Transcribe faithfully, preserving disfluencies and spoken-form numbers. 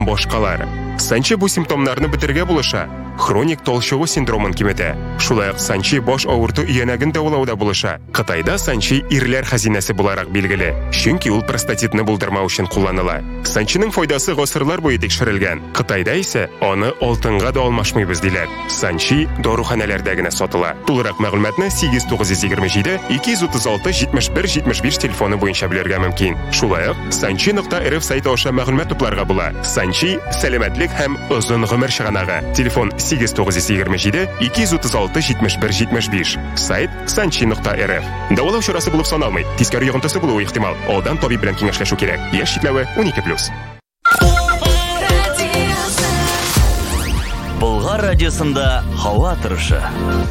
Башкалар. Санчи бу симптомнарны бетерге булыша. Хроник толчыгы синдромын киметә. Шулай ук Санчи баш авырту иянәген дәвалауда булыша. Кытайда Санчи ирләр хәзинәсе буларак билгеле. Чөнки ул простатитны булдырмау өчен кулланыла. Санчиның файдасы гасырлар буе тикшерелгән. Кытайда исә аны алтынга да алмашмыйбыз диләр. Санчи доруханәләрдә генә сатыла. Тулырак мәгълүматны сигез тугыз егерме җиде ике йөз утыз алты җитмеш бер җитмеш биш телефоны буенча белергә мөмкин. Шулай ук санчи нокта эр эф сайты аша мәгълүмат тупларга була. Санчи сәламәтлек һәм озын гомер чыганагы. Телефон сигез тугыз егерме җиде ике йөз утыз алты җитмеш бер җитмеш биш. Сайт санчи нокта эр эф. Дәвалау чарасы булып саналмый. Тискәре йогынтысы булуы ихтимал. Алдан табиб белән киңәшләшү кирәк. Яшь чикләве унике плюс. Болгар радиосында һава торышы.